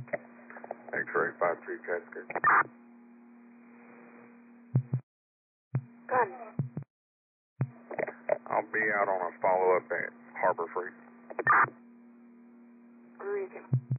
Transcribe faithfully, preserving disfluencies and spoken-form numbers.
X-ray five three Cascade. Gun. I'll be out on a follow-up at Harbor Freight. Region.